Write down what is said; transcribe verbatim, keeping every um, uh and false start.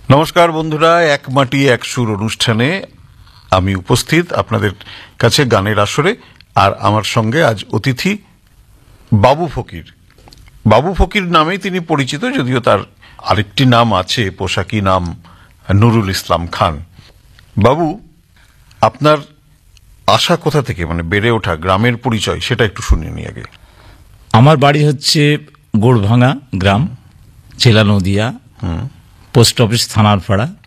নমস্কার বন্ধুরা, এক মাটি এক সুর অনুষ্ঠানে আমি উপস্থিত আপনাদের কাছে গানের আসরে। আর আমার সঙ্গে আজ অতিথি বাবু ফকির। বাবু ফকির নামেই তিনি পরিচিত, যদিও তার আরেকটি নাম আছে, পোশাকি নাম নুরুল ইসলাম খান। বাবু, আপনার আশা কোথা থেকে, মানে বেড়ে ওঠা গ্রামের পরিচয়, সেটা একটু শুনে নি আগে। আমার বাড়ি হচ্ছে গোড়ভাঙা গ্রাম, জেলা নদিয়া, পোস্ট অফিস থানার পাড়া।